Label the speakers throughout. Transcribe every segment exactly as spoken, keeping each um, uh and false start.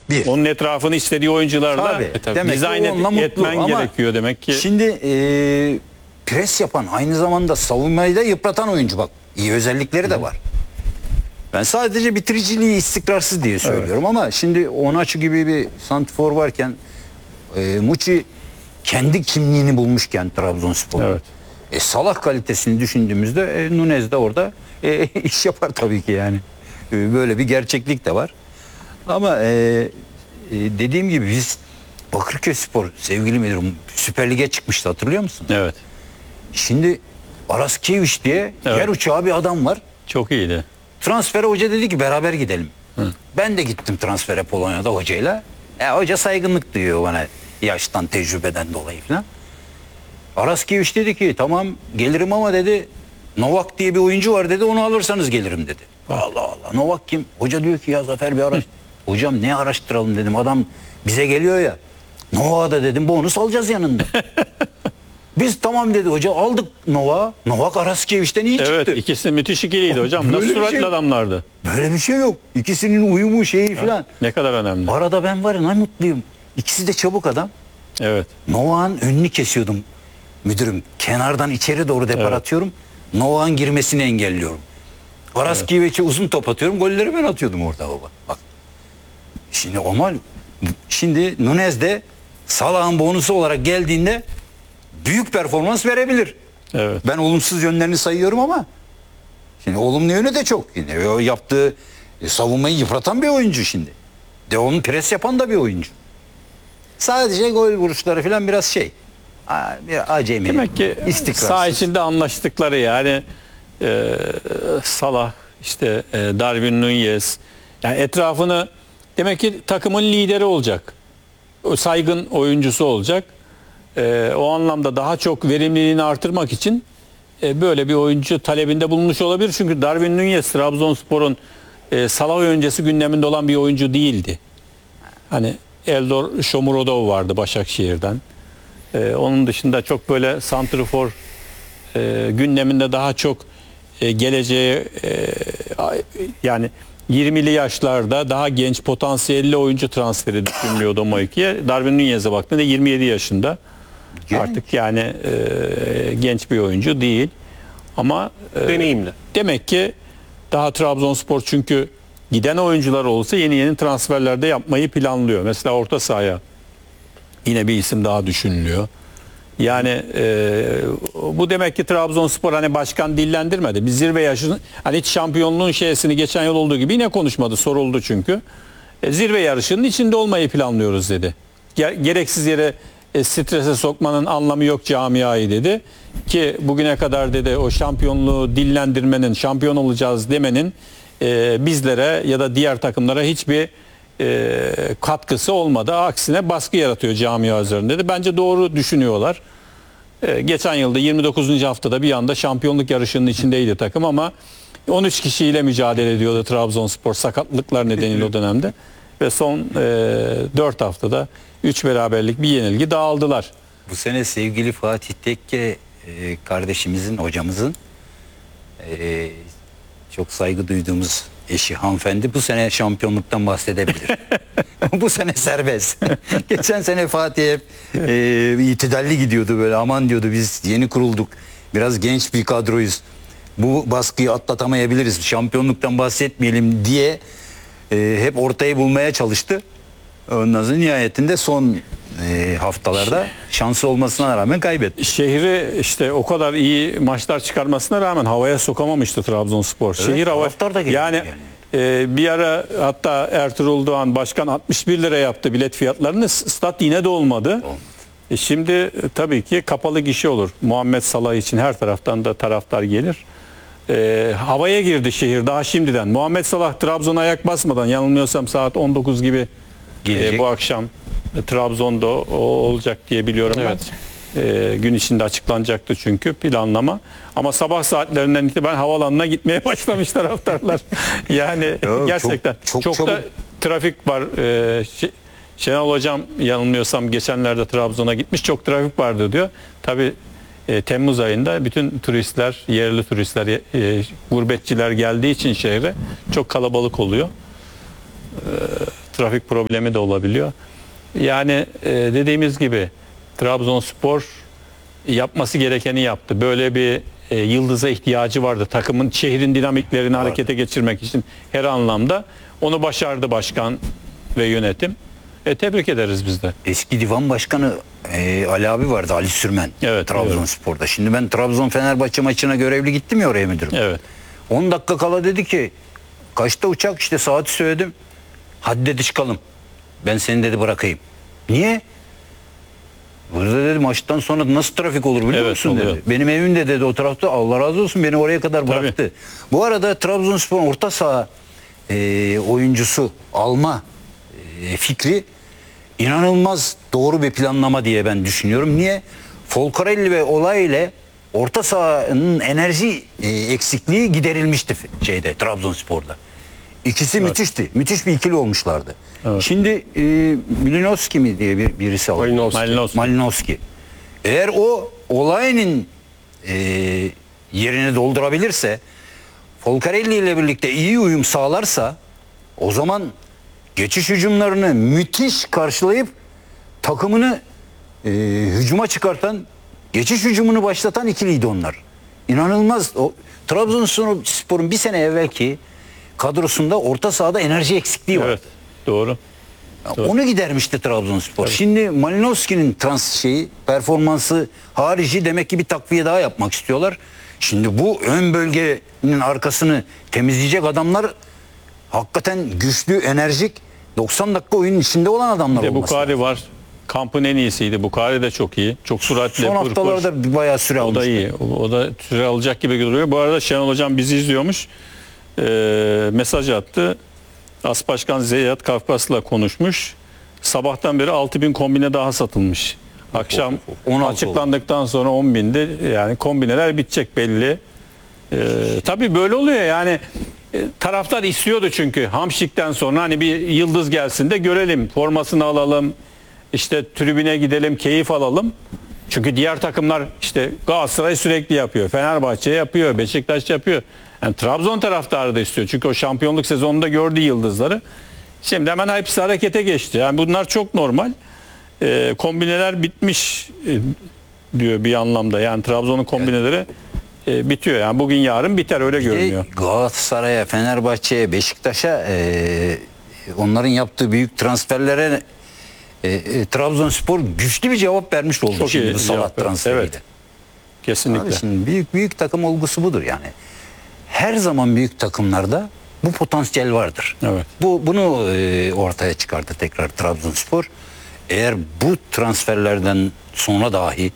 Speaker 1: Bir.
Speaker 2: Onun etrafını istediği oyuncularla
Speaker 1: Tabii.
Speaker 2: e, tabii,
Speaker 1: Demek ki
Speaker 2: dizayn et,
Speaker 1: onunla mutlu.
Speaker 2: etmen
Speaker 1: Ama
Speaker 2: gerekiyor demek ki.
Speaker 1: Şimdi e, pres yapan, aynı zamanda savunmayı da yıpratan oyuncu, bak iyi özellikleri de var. Ben sadece bitiriciliği istikrarsız diye söylüyorum, evet. Ama şimdi Onaçu gibi bir santrfor varken, e, Muçi kendi kimliğini bulmuşken Trabzonspor.
Speaker 2: Evet.
Speaker 1: E, Salah kalitesini düşündüğümüzde e, Nunez de orada e, iş yapar tabii ki yani. E, böyle bir gerçeklik de var. Ama e, e, dediğim gibi biz Bakırköyspor, sevgili müdürüm, Süper Lig'e çıkmıştı, hatırlıyor musun?
Speaker 2: Evet.
Speaker 1: Şimdi Araskeviç diye
Speaker 2: Evet.
Speaker 1: yer uçağı bir adam var.
Speaker 2: Çok iyiydi.
Speaker 1: Transfere hoca dedi ki beraber gidelim.
Speaker 2: Hı.
Speaker 1: Ben de gittim transfere Polonya'da hocayla. E, hoca saygınlık duyuyor bana, yaştan, tecrübeden dolayı falan. Araskeviç dedi ki tamam gelirim ama dedi, Novak diye bir oyuncu var dedi, onu alırsanız gelirim dedi. Allah Allah, Novak kim? Hoca diyor ki ya Zafer bir araş. Hocam ne araştıralım dedim, adam bize geliyor ya. Novak'a da dedim bonus alacağız yanında. Biz tamam dedi hoca, aldık Novak. Novak Araskeviç'ten iyi çıktı.
Speaker 2: Evet, ikisi müthiş ikiliydi hocam.
Speaker 1: Böyle
Speaker 2: Nasıl
Speaker 1: bir
Speaker 2: suratlı
Speaker 1: şey-
Speaker 2: adamlardı.
Speaker 1: Böyle bir şey yok. İkisinin uyumu şeyi filan.
Speaker 2: Ne kadar önemli.
Speaker 1: Arada ben var ya ne mutluyum. İkisi de çabuk adam.
Speaker 2: Evet.
Speaker 1: Novak'ın önünü kesiyordum müdürüm. Kenardan içeri doğru depar
Speaker 2: Evet.
Speaker 1: atıyorum. Novak'ın girmesini engelliyorum. Araskeviç'e uzun top atıyorum. Golleri ben atıyordum orada baba. Bak. Şimdi Omal, şimdi Nunez de Salah'ın bonusu olarak geldiğinde büyük performans verebilir.
Speaker 2: Evet.
Speaker 1: Ben olumsuz yönlerini sayıyorum ama şimdi olumlu yönü de çok. Yine o yaptığı e, savunmayı yıpratan bir oyuncu şimdi. De onun pres yapan da bir oyuncu. Sadece gol vuruşları falan biraz şey. a- Bir acemi.
Speaker 2: Demek ki
Speaker 1: istikrarsız.
Speaker 2: saha içinde anlaştıkları yani e, Salah, işte e, Darwin Núñez, yani etrafını, demek ki takımın lideri olacak. O saygın oyuncusu olacak. E, o anlamda daha çok verimliliğini artırmak için e, böyle bir oyuncu talebinde bulunmuş olabilir. Çünkü Darwin Núñez Trabzonspor'un e, Salah öncesi gündeminde olan bir oyuncu değildi. Hani Eldor Shomurodov vardı Başakşehir'den. Ee, onun dışında çok böyle santrfor e, gündeminde daha çok e, geleceğe e, yani yirmili yaşlarda daha genç potansiyelli oyuncu transferi düşünülüyordu o mevkiye. Darwin Núñez'e baktığında yirmi yedi yaşında.
Speaker 1: Genç.
Speaker 2: Artık yani e, genç bir oyuncu değil. Ama e,
Speaker 3: Deneyimli.
Speaker 2: demek ki daha Trabzonspor, çünkü giden oyuncular olsa yeni yeni transferlerde yapmayı planlıyor. Mesela orta sahaya yine bir isim daha düşünülüyor. Yani e, bu demek ki Trabzonspor hani başkan dillendirmedi. Biz zirve yaşını, hani hiç şampiyonluğun şeysini geçen yıl olduğu gibi yine konuşmadı, soruldu çünkü. E, zirve yarışının içinde olmayı planlıyoruz dedi. Ge- gereksiz yere e, strese sokmanın anlamı yok camiayı dedi. Ki bugüne kadar dedi o şampiyonluğu dillendirmenin, şampiyon olacağız demenin e, bizlere ya da diğer takımlara hiçbir e, katkısı olmadı. Aksine baskı yaratıyor camia üzerinde dedi. Bence doğru düşünüyorlar. E, geçen yılda yirmi dokuzuncu haftada bir anda şampiyonluk yarışının içindeydi takım ama on üç kişiyle mücadele ediyordu Trabzonspor sakatlıklar nedeniyle o dönemde. Ve son e, dört haftada üç beraberlik bir yenilgi dağıldılar.
Speaker 1: Bu sene sevgili Fatih Tekke e, kardeşimizin, hocamızın e, çok saygı duyduğumuz eşi hanımefendi bu sene şampiyonluktan bahsedebilir. Bu sene serbest. Geçen sene Fatih hep e, itidalli gidiyordu, böyle aman diyordu biz yeni kurulduk. Biraz genç bir kadroyuz. Bu baskıyı atlatamayabiliriz. Şampiyonluktan bahsetmeyelim diye e, hep ortayı bulmaya çalıştı. Ondan sonra nihayetinde son e, haftalarda şansı olmasına rağmen kaybetti.
Speaker 2: Şehri işte o kadar iyi maçlar çıkarmasına rağmen havaya sokamamıştı Trabzonspor.
Speaker 1: Evet,
Speaker 2: Şehir hava
Speaker 1: taraftar da geliyor
Speaker 2: yani,
Speaker 1: yani.
Speaker 2: e, bir ara hatta Ertuğrul Doğan başkan altmış bir lira yaptı bilet fiyatlarını, stat yine de olmadı. E, şimdi e, tabii ki kapalı gişe olur. Muhammed Salah için her taraftan da taraftar gelir. E, havaya girdi şehir daha şimdiden. Muhammed Salah Trabzon'a ayak basmadan, yanılmıyorsam saat on dokuz gibi
Speaker 1: Gelecek.
Speaker 2: e, bu akşam e, Trabzon'da o, o olacak diye biliyorum
Speaker 3: Evet.
Speaker 2: ben. E, gün içinde açıklanacaktı çünkü planlama. Ama sabah saatlerinden itibaren havalanına gitmeye başlamış taraftarlar. Yani
Speaker 1: Yok,
Speaker 2: gerçekten
Speaker 1: çok-
Speaker 2: çok,
Speaker 1: çok
Speaker 2: da
Speaker 1: çabuk.
Speaker 2: trafik var. E, Ş- Şenol Hocam yanılmıyorsam geçenlerde Trabzon'a gitmiş, çok trafik vardı diyor. Tabii e, Temmuz ayında bütün turistler, yerli turistler, e, gurbetçiler geldiği için şehre çok kalabalık oluyor. trafik problemi de olabiliyor. Yani e, dediğimiz gibi Trabzonspor yapması gerekeni yaptı. Böyle bir e, yıldıza ihtiyacı vardı. Takımın, şehrin dinamiklerini
Speaker 1: Vardı.
Speaker 2: harekete geçirmek için her anlamda. Onu başardı başkan ve yönetim. E, tebrik ederiz biz de.
Speaker 1: Eski divan başkanı e, Ali abi vardı, Ali Sürmen.
Speaker 2: Evet,
Speaker 1: Trabzonspor'da. Şimdi ben Trabzon Fenerbahçe maçına görevli gittim ya oraya müdürüm.
Speaker 2: Evet.
Speaker 1: on dakika kala dedi ki kaçta uçak, işte saati söyledim. Hadi dedi çıkalım. Ben seni dedi bırakayım. Niye? Burada dedi maçtan sonra nasıl trafik olur biliyor
Speaker 2: Evet,
Speaker 1: musun
Speaker 2: oluyor.
Speaker 1: dedi. Benim evim de dedi o tarafta, Allah razı olsun beni oraya kadar bıraktı.
Speaker 2: Tabii.
Speaker 1: Bu arada Trabzonspor'un orta saha e, oyuncusu alma e, fikri inanılmaz doğru bir planlama diye ben düşünüyorum. Niye? Folcarelli ve Olay ile orta sahanın enerji e, eksikliği giderilmişti şeyde Trabzonspor'da. İkisi müthişti. Müthiş bir ikili olmuşlardı.
Speaker 2: Evet.
Speaker 1: Şimdi e, Mlinovski mi diye bir, birisi aldı.
Speaker 3: Malinowski.
Speaker 2: Malinowski.
Speaker 1: Malinowski. Eğer o Olay'ın e, yerini doldurabilirse, Folcarelli ile birlikte iyi uyum sağlarsa, o zaman geçiş hücumlarını müthiş karşılayıp takımını e, hücuma çıkartan, geçiş hücumunu başlatan ikiliydi onlar. İnanılmaz. O Trabzonspor'un bir sene evvelki kadrosunda orta sahada enerji eksikliği var.
Speaker 2: Evet. Doğru.
Speaker 1: Onu gidermişti Trabzonspor. Şimdi Malinowski'nin trans şeyi, performansı harici demek ki bir takviye daha yapmak istiyorlar. Şimdi bu ön bölgenin arkasını temizleyecek adamlar hakikaten güçlü, enerjik, doksan dakika oyunun içinde olan adamlar
Speaker 2: Bir de
Speaker 1: olması lazım.
Speaker 2: Bukari var. Kampın en iyisiydi. Bukari de çok iyi. Çok süratli.
Speaker 1: Son
Speaker 2: pır pır.
Speaker 1: haftalarda bayağı süre
Speaker 2: O da
Speaker 1: almıştı.
Speaker 2: iyi. O, o da süre alacak gibi duruyor. Bu arada Şenol Hocam bizi izliyormuş. Ee, mesaj attı. As Başkan Zeyyat Kafkas'la konuşmuş. Sabahtan beri altı bin kombine daha satılmış. Akşam
Speaker 1: on altı
Speaker 2: açıklandıktan sonra on bindi. Yani kombineler bitecek belli. Ee, tabii böyle oluyor yani. E, taraftar istiyordu çünkü Hamşik'ten sonra hani bir yıldız gelsin de görelim. Formasını alalım. İşte tribüne gidelim, keyif alalım. Çünkü diğer takımlar işte Galatasaray sürekli yapıyor. Fenerbahçe yapıyor, Beşiktaş yapıyor. Yani Trabzon taraftarı da istiyor. Çünkü o şampiyonluk sezonunda gördüğü yıldızları. Şimdi hemen hepsi harekete geçti. Yani bunlar çok normal. Ee, kombineler bitmiş e, diyor bir anlamda. Yani Trabzon'un kombineleri e, bitiyor. Yani bugün yarın biter öyle görünüyor.
Speaker 1: Bir de Galatasaray'a, Fenerbahçe'ye, Beşiktaş'a e, onların yaptığı büyük transferlere e, e, Trabzonspor güçlü bir cevap vermiş oldu
Speaker 2: Çok
Speaker 1: şimdi
Speaker 2: iyi
Speaker 1: bu
Speaker 2: cevap
Speaker 1: Salat
Speaker 2: verdi.
Speaker 1: transferiyle.
Speaker 2: Evet. Kesinlikle.
Speaker 1: Abi şimdi büyük büyük takım olgusu budur yani. Her zaman büyük takımlarda bu potansiyel vardır.
Speaker 2: Evet.
Speaker 1: Bu bunu e, ortaya çıkardı tekrar Trabzonspor. Eğer bu transferlerden sonra dahi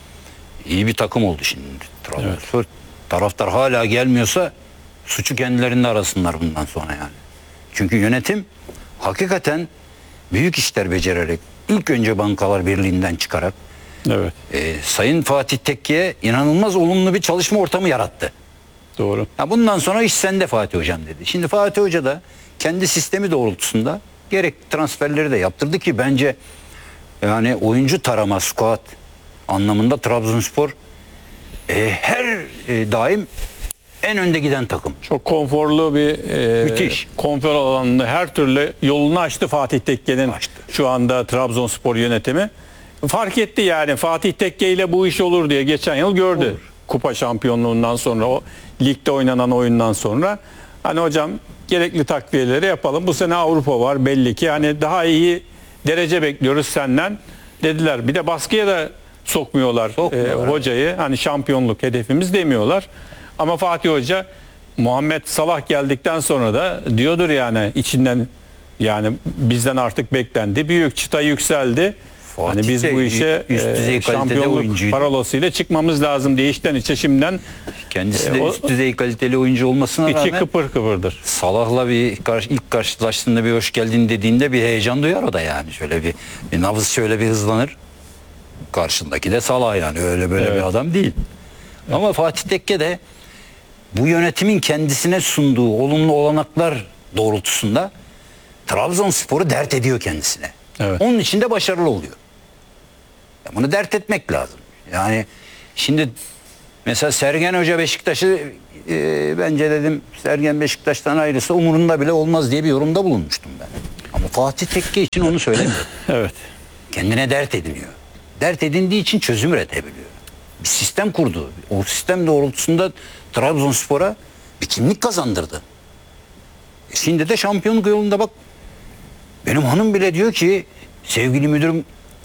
Speaker 1: iyi bir takım oldu şimdi Trabzonspor. Taraftar hala gelmiyorsa suçu kendilerinde arasınlar bundan sonra yani. Çünkü yönetim hakikaten büyük işler becererek ilk önce Bankalar Birliği'nden çıkarak
Speaker 2: Evet.
Speaker 1: e, Sayın Fatih Tekke'ye inanılmaz olumlu bir çalışma ortamı yarattı.
Speaker 2: Doğru.
Speaker 1: Ya bundan sonra iş sende Fatih Hocam dedi. Şimdi Fatih Hoca da kendi sistemi doğrultusunda gerek transferleri de yaptırdı ki bence yani oyuncu tarama, squad anlamında Trabzonspor e, her e, daim en önde giden takım.
Speaker 2: Çok konforlu bir e,
Speaker 1: Müthiş.
Speaker 2: konfor alanını her türlü yolunu açtı Fatih Tekke'nin
Speaker 1: Açtı.
Speaker 2: şu anda Trabzonspor yönetimi. Fark etti yani Fatih Tekke ile bu iş olur diye geçen yıl gördü.
Speaker 1: Olur.
Speaker 2: Kupa şampiyonluğundan sonra o ligde oynanan oyundan sonra hani hocam gerekli takviyeleri yapalım. Bu sene Avrupa var belli ki hani daha iyi derece bekliyoruz senden dediler. Bir de baskıya da sokmuyorlar,
Speaker 1: Sokmuyorlar,
Speaker 2: e, hocayı. Hani şampiyonluk hedefimiz demiyorlar. Ama Fatih Hoca Muhammed Salah geldikten sonra da diyordur yani içinden yani bizden artık beklendi. Büyük çıta yükseldi.
Speaker 1: Fatih
Speaker 2: Hani biz
Speaker 1: de
Speaker 2: bu işe
Speaker 1: üst düzey
Speaker 2: e,
Speaker 1: kalitede
Speaker 2: şampiyonluk
Speaker 1: oyuncuydu.
Speaker 2: parolasıyla çıkmamız lazım diye içten içe şimdiden
Speaker 1: Kendisi de
Speaker 2: E, o-
Speaker 1: üst düzey kaliteli oyuncu olmasına
Speaker 2: içi
Speaker 1: rağmen
Speaker 2: kıpır kıpırdır.
Speaker 1: Salah'la bir karşı, ilk karşılaştığında bir hoş geldin dediğinde bir heyecan duyar o da yani. Şöyle bir, bir nabız şöyle bir hızlanır. Karşındaki de Salah yani öyle böyle
Speaker 2: Evet.
Speaker 1: bir adam değil. Ama Fatih Tekke de bu yönetimin kendisine sunduğu olumlu olanaklar doğrultusunda Trabzonspor'u dert ediyor kendisine.
Speaker 2: Evet.
Speaker 1: Onun için de başarılı oluyor. Ya bunu dert etmek lazım. Yani şimdi mesela Sergen Hoca Beşiktaş'ı e, bence dedim Sergen Beşiktaş'tan ayrılsa umurunda bile olmaz diye bir yorumda bulunmuştum ben. Ama Fatih Tekke için onu söylemiyor.
Speaker 2: Evet.
Speaker 1: Kendine dert ediniyor. Dert edindiği için çözüm üretebiliyor. Bir sistem kurdu. O sistem doğrultusunda Trabzonspor'a bir kimlik kazandırdı. E şimdi de şampiyonluk yolunda bak. Benim hanım bile diyor ki sevgili müdürüm,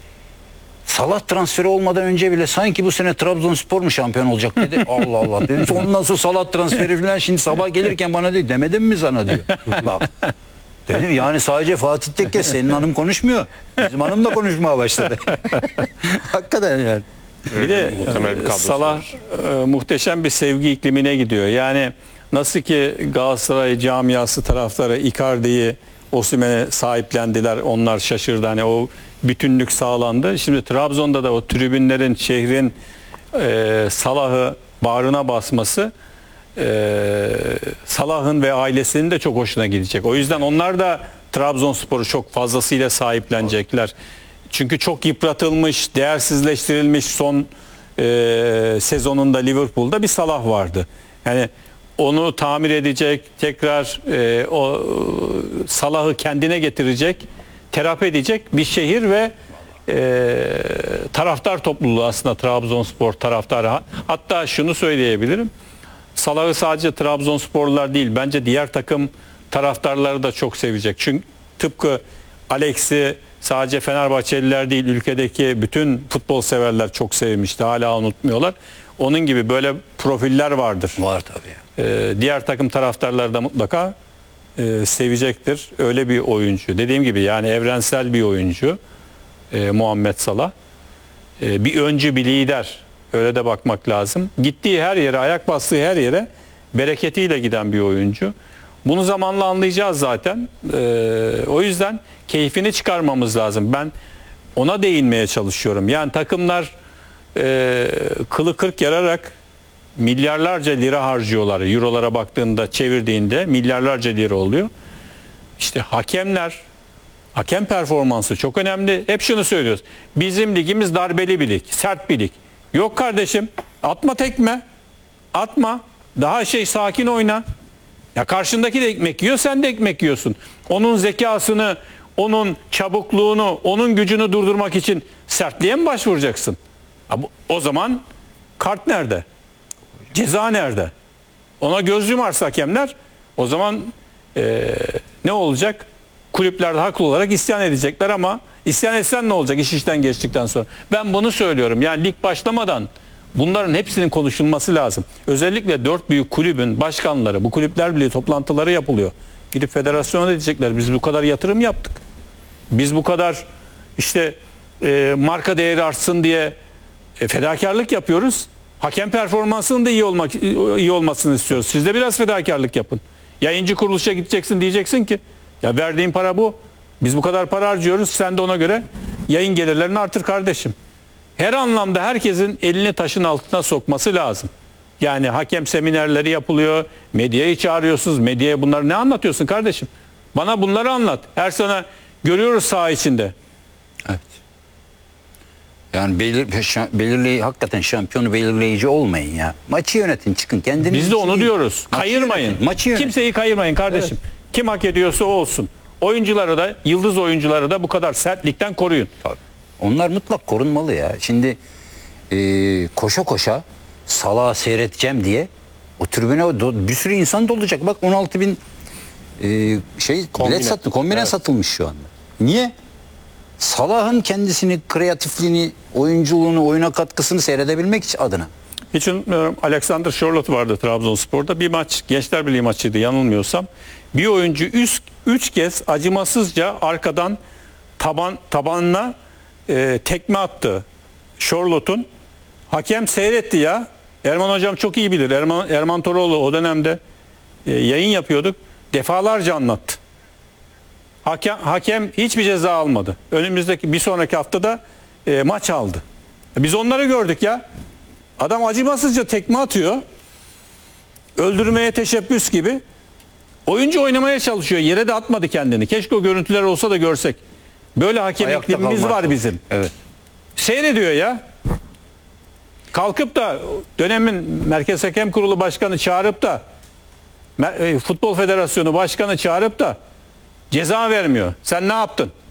Speaker 1: Salah transferi olmadan önce bile sanki bu sene Trabzonspor mu şampiyon olacak dedi. Allah Allah dedim. Ondan sonra Salah transferi falan şimdi sabah gelirken bana diyor demedim mi sana diyor. Bak. Dedim yani sadece Fatih Tekke, senin hanım konuşmuyor. Bizim hanım da konuşmaya başladı. Hakikaten yani.
Speaker 2: Bir de
Speaker 3: Muhtemel bir
Speaker 2: e,
Speaker 3: kadrosu
Speaker 2: Salah
Speaker 3: var.
Speaker 2: e, muhteşem bir sevgi iklimine gidiyor. Yani nasıl ki Galatasaray camiası taraftarı Icardi'yi, Osimhen'e sahiplendiler. Onlar şaşırdı. Hani o bütünlük sağlandı. Şimdi Trabzon'da da o tribünlerin, şehrin e, Salah'ı bağrına basması e, Salah'ın ve ailesinin de çok hoşuna gidecek. O yüzden onlar da Trabzonspor'u çok fazlasıyla sahiplenecekler. Çünkü çok yıpratılmış, değersizleştirilmiş son e, sezonunda Liverpool'da bir Salah vardı. Yani onu tamir edecek, tekrar e, o Salah'ı kendine getirecek, terapi edecek bir şehir ve e, taraftar topluluğu aslında Trabzonspor taraftarı. Hatta şunu söyleyebilirim. Salah'ı sadece Trabzonsporlular değil, bence diğer takım taraftarları da çok sevecek. Çünkü tıpkı Alex'i sadece Fenerbahçeliler değil, ülkedeki bütün futbol severler çok sevmişti. Hala unutmuyorlar. Onun gibi böyle profiller vardır.
Speaker 1: Var tabii.
Speaker 2: Ee, diğer takım taraftarları da mutlaka e, sevecektir. Öyle bir oyuncu. Dediğim gibi yani evrensel bir oyuncu. E, Muhammed Salah. E, bir öncü, bir lider. Öyle de bakmak lazım. Gittiği her yere, ayak bastığı her yere bereketiyle giden bir oyuncu. Bunu zamanla anlayacağız zaten. Ee, o yüzden keyfini çıkarmamız lazım. Ben ona değinmeye çalışıyorum. Yani takımlar e, kılı kırk yararak milyarlarca lira harcıyorlar. Eurolara baktığında, çevirdiğinde milyarlarca lira oluyor. İşte hakemler, hakem performansı çok önemli. Hep şunu söylüyoruz. Bizim ligimiz darbeli bir lig, sert bir lig. Yok kardeşim, atma tekme, atma. Daha şey sakin oyna. Ya karşındaki de ekmek yiyor, sen de ekmek yiyorsun. Onun zekasını, onun çabukluğunu, onun gücünü durdurmak için sertliğe mi başvuracaksın? O zaman kart nerede? Ceza nerede? Ona göz yumarsa hakemler, o zaman e, ne olacak? Kulüpler de haklı olarak isyan edecekler ama isyan etsen ne olacak iş işten geçtikten sonra? Ben bunu söylüyorum. Yani lig başlamadan bunların hepsinin konuşulması lazım. Özellikle dört büyük kulübün başkanları, bu kulüpler birliği toplantıları yapılıyor. Gidip federasyona diyecekler, biz bu kadar yatırım yaptık. Biz bu kadar işte e, marka değeri artsın diye e, fedakarlık yapıyoruz. Hakem performansının da iyi olmak iyi olmasını istiyoruz. Siz de biraz fedakarlık yapın. Yayıncı kuruluşa gideceksin, diyeceksin ki ya verdiğin para bu. Biz bu kadar para harcıyoruz. Sen de ona göre yayın gelirlerini artır kardeşim. Her anlamda herkesin elini taşın altına sokması lazım. Yani hakem seminerleri yapılıyor. Medyayı çağırıyorsunuz. Medyaya bunları ne anlatıyorsun kardeşim? Bana bunları anlat. Her sana görüyoruz saha içinde.
Speaker 1: Evet. Yani belir, belirleyici, hakikaten şampiyonu belirleyici olmayın ya. Maçı yönetin, çıkın kendiniz.
Speaker 2: Biz de onu
Speaker 1: iyi.
Speaker 2: diyoruz.
Speaker 1: Maçı
Speaker 2: Kayırmayın.
Speaker 1: yönetin, maçı yönetin.
Speaker 2: Kimseyi kayırmayın kardeşim. Evet. Kim hak ediyorsa o olsun. Oyuncuları da, yıldız oyuncuları da bu kadar sertlikten koruyun.
Speaker 1: Tabii. Onlar mutlak korunmalı ya. Şimdi e, koşa koşa Salah'ı seyredeceğim diye o tribüne do- bir sürü insan dolacak. Bak on altı bin e, şey
Speaker 3: Kombine.
Speaker 1: bilet sattı, kombine
Speaker 3: Evet.
Speaker 1: satılmış şu anda. Niye? Salah'ın kendisini, kreatifliğini, oyunculuğunu, oyuna katkısını seyredebilmek için adına.
Speaker 2: Hiç unutmuyorum. Alexander Charlotte vardı Trabzonspor'da. Bir maç, Gençler Birliği maçıydı yanılmıyorsam. Bir oyuncu üç, üç kez acımasızca arkadan taban tabanına e, tekme attı. Charlotte'un. Hakem seyretti ya. Erman hocam çok iyi bilir. Erman, Erman Toroğlu o dönemde e, yayın yapıyorduk. Defalarca anlattı. Hakem, hakem hiçbir ceza almadı. Önümüzdeki bir sonraki haftada e, maç aldı. Biz onları gördük ya. Adam acımasızca tekme atıyor. Öldürmeye teşebbüs gibi. Oyuncu oynamaya çalışıyor. Yere de atmadı kendini. Keşke o görüntüler olsa da görsek. Böyle hakem
Speaker 1: Ayakta
Speaker 2: iklimimiz
Speaker 1: kalmak.
Speaker 2: var bizim.
Speaker 1: Evet.
Speaker 2: Seyrediyor ya. Kalkıp da dönemin Merkez Hakem Kurulu Başkanı çağırıp da Futbol Federasyonu Başkanı çağırıp da Ceza vermiyor. Sen ne yaptın?